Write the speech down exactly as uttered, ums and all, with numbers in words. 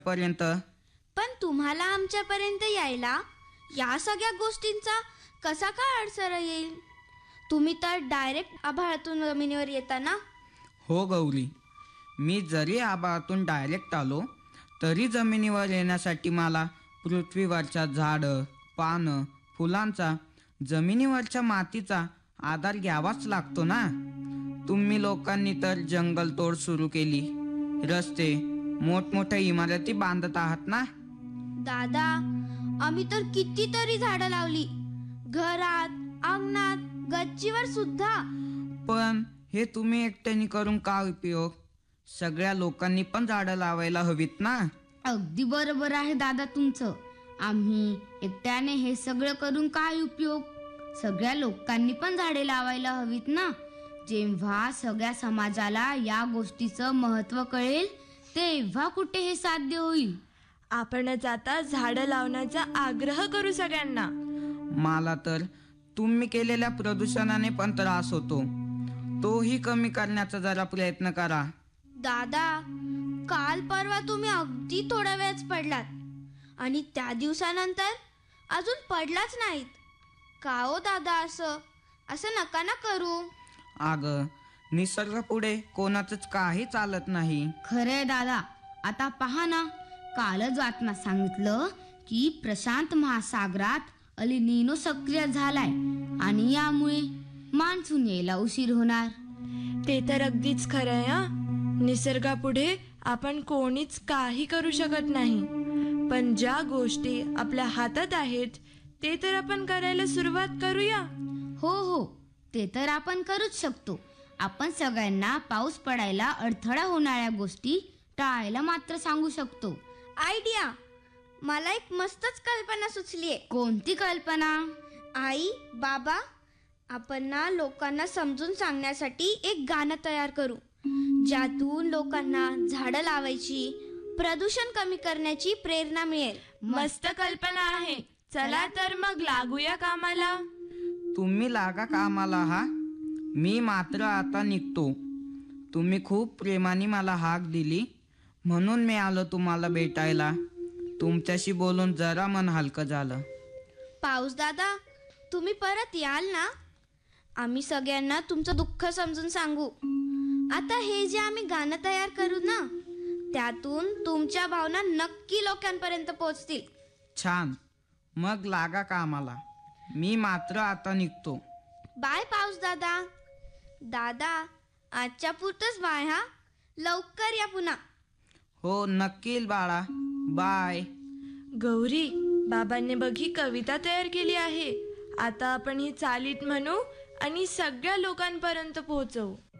पर्यंत. पण तुम्हाला आमच्यापर्यंत यायला या सगळ्या गोष्टींचा कसा काय अडसर येईल? तुम्ही तर डायरेक्ट आभाळातून जमिनीवर येता ना. हो गौरी, मी जरी आभाळातून डायरेक्ट आलो तरी जमिनीवर येण्यासाठी मला पृथ्वीवरच्या झाडं, पानं, फुलांचा, जमिनीवरच्या मातीचा आधार घ्यावाच लागतो ना. तुम्ही लोकांनी तर जंगलतोड सुरू केली, रस्ते, मोठमोठ्या इमारती बांधत आहात ना. दादा, आम्ही तर कितीतरी झाडं लावली, घरात, अंगणात, गच्चीवर सुद्धा. पण हे तुम्ही एकट्याने करून काय उपयोग? सगळ्या लोकांनी पण झाडं लावायला हवीत ना. अगदी बरोबर आहे दादा तुमचं. आम्ही एकट्याने हे सगळं करून काय उपयोग? सगळ्या लोकांनी पण झाडे लावायला हवीत ना. जेव्हा सगळ्या समाजाला या गोष्टीचं महत्त्व कळेल तेव्हा कुठे हे साध्य होईल. आपणच आता झाडं लावण्याचा आग्रह करू सगळ्यांना. मला तर तुम्ही केलेल्या प्रदूषणाने पण त्रास होतो, तोही कमी करण्याचा जरा प्रयत्न करा. दादा, काल परवा तुम्ही अगदी थोडा वेळच पडलात आणि त्या दिवसानंतर अजून पडलाच नाहीत. का हो दादा, असं असं नका ना करू. अगं, निसर्गापुढे कोणाचंच काही चालत नाही. खरंय दादा. आता पहा ना, कालच बातम्यात सांगितलं की प्रशांत महासागरात अल निनो सक्रिय झालाय आणि यामुळे मान्सून यायला उशीर होणार. ते तर अगदीच खरंय. हा, निसर्गापुढे आपण कोणीच काही करू शकत नाही. पण ज्या गोष्टी आपल्या हातात आहेत ते तर आपण करायला सुरुवात करूया. हो हो, ते तर आपण करूच शकतो. आपण सगळ्यांना पाऊस पडायला अडथळा होणाऱ्या गोष्टी टाळायला मात्र सांगू शकतो. आयडिया! मला एक मस्तच कल्पना सुचलीये. कोणती कल्पना? आई, बाबा, आपण ना लोकांना समजून सांगण्यासाठी एक गाणं तयार करू, ज्यातून लोकांना झाडं लावायची, प्रदूषण कमी करण्याची प्रेरणा मिळेल. मस्त कल्पना आहे. चला तर मग लागूया कामाला. तुम्ही लागा कामाला. हा, मी मात्र आता निघतो. तुम्ही खूप प्रेमाने मला हाक दिली म्हणून मी आलो तुम्हाला भेटायला. तुमच्याशी बोलून जरा मन हलकं झालं. पाऊस दादा, तुम्ही परत याल ना? आम्ही सगळ्यांना तुमचं दुःख समजून सांगू. आता हे जे आम्ही गाणं तयार करू ना, त्यातून तुमच्या भावना नक्की लोकांपर्यंत पोहोचतील. छान, मग लागा कामाला. मी मात्र आता निघतो. बाय पाऊस दादा. दादा, आजच्या पुरतच बाय. हा, लवकर या पुन्हा. हो, नक्की बाळा. बाय. गौरी, बाबांनी बघी कविता तयार केली आहे. आता आपण ही चालीत म्हणू आणि सगळ्या लोकांपर्यंत पोहोचवू.